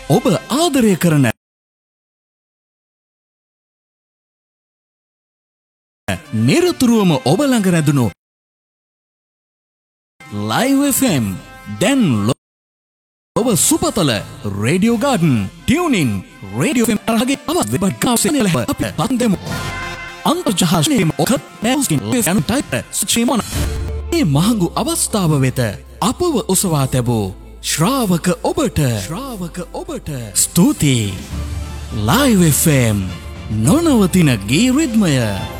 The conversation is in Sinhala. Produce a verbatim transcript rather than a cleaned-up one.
ඔබ ආදරය කරන නිරතුරුවම ඔබ ළඟ රැඳුණු ලයිව් එෆ් එම් දැන් ඔබ සුපතල radio garden tuning radio F M අරහගේ hours web කාසෙනල අප පන්දෙමු අන්තර්ජාලයේ ඔකත් නැස්කින් ලෙෆන් ටයිප් ස්චීමන මේ මහඟු අවස්ථාව වෙත අපව උසවා තැබූ ශ්‍රාවක ඔබට ශ්‍රාවක ඔබට ස්තුතියි ලයිව් එෆ් එම් නොනවතින ගී රිද්මය